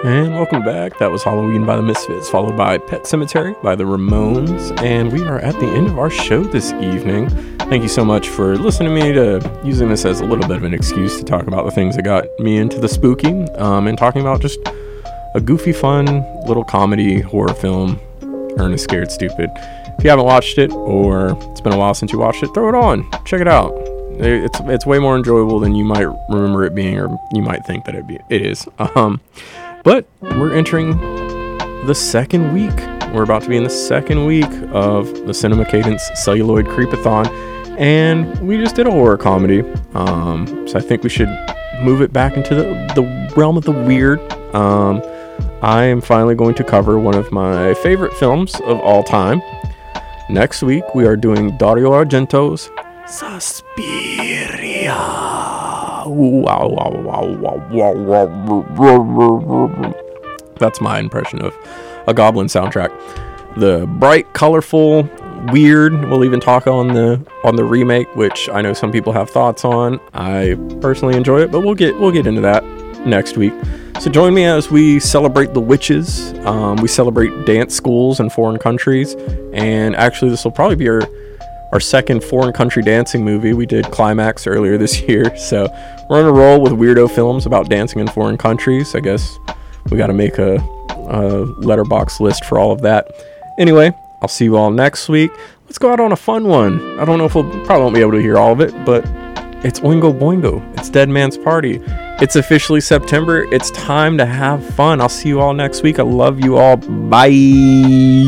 And welcome back. That was Halloween by the Misfits, followed by Pet Sematary by the Ramones. And we are at the end of our show this evening. Thank you so much for listening to me, to using this as a little bit of an excuse to talk about the things that got me into the spooky, and talking about just a goofy, fun little comedy horror film, Ernest Scared Stupid. If you haven't watched it, or it's been a while since you watched it, throw it on. Check it out. It's way more enjoyable than you might remember it being, or you might think that it is. But we're entering the second week. We're about to be in the second week of the Cinema Cadence Celluloid Creepathon, and we just did a horror comedy. So I think we should move it back into the realm of the weird. I am finally going to cover one of my favorite films of all time. Next week, we are doing Dario Argento's Suspiria. That's my impression of a Goblin soundtrack. The bright, colorful, weird. We'll even talk on the remake, which I know some people have thoughts on. I personally enjoy it, but we'll get into that next week. So join me as we celebrate the witches. We celebrate dance schools in foreign countries, and actually this will probably be our second foreign country dancing movie. We did Climax earlier this year, so we're on a roll with weirdo films about dancing in foreign countries. I guess we got to make a letterbox list for all of that. Anyway, I'll see you all next week. Let's go out on a fun one. I don't know if we'll probably won't be able to hear all of it, but it's Oingo Boingo. It's Dead Man's Party. It's officially September. It's time to have fun. I'll see you all next week. I love you all. Bye.